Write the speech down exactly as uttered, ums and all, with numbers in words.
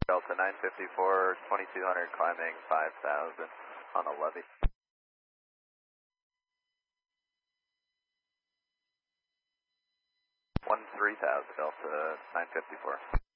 Delta nine fifty-four, twenty-two hundred climbing five thousand on the levee. one three thousand Delta nine fifty-four.